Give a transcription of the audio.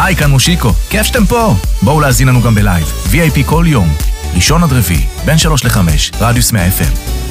היי, כאן מושיקו, כיף שאתם פה. בואו להזין לנו גם בלייב, VIP כל יום, ראשון עד רביעי, בין 3 ל-5, רדיוס 100 FM.